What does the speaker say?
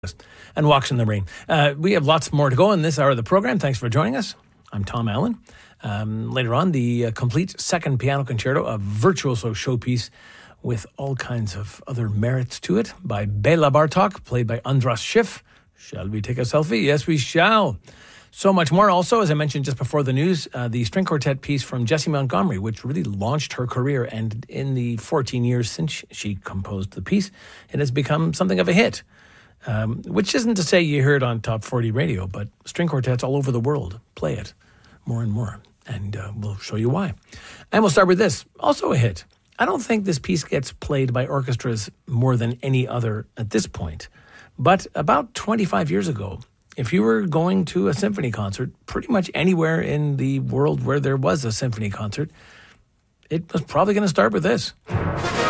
and Walks in the Rain. We have lots more to go in this hour of the program. Thanks for joining us. I'm Tom Allen. Later on, the complete second piano concerto, a virtuoso showpiece with all kinds of other merits to it by Bela Bartok, played by Andras Schiff. Shall we take a selfie? Yes, we shall. So much more. Also, as I mentioned just before the news, the string quartet piece from Jessie Montgomery, which really launched her career. And in the 14 years since she composed the piece, it has become something of a hit. Which isn't to say you hear it on Top 40 radio, but string quartets all over the world play it more and more. And we'll show you why. And we'll start with this, also a hit. I don't think this piece gets played by orchestras more than any other at this point. But about 25 years ago, if you were going to a symphony concert, pretty much anywhere in the world where there was a symphony concert, it was probably going to start with this.